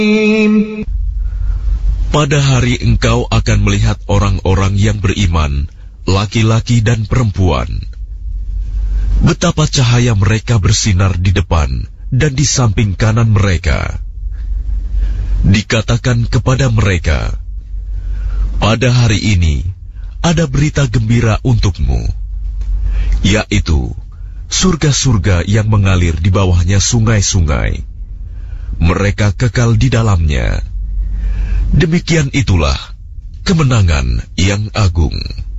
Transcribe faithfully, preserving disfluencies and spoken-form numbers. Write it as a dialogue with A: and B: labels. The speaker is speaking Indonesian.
A: Pada hari engkau akan melihat orang-orang yang beriman, laki-laki dan perempuan. Betapa cahaya mereka bersinar di depan dan di samping kanan mereka. Dikatakan kepada mereka, pada hari ini ada berita gembira untukmu, yaitu surga-surga yang mengalir di bawahnya sungai-sungai. Mereka kekal di dalamnya. Demikian itulah kemenangan yang agung.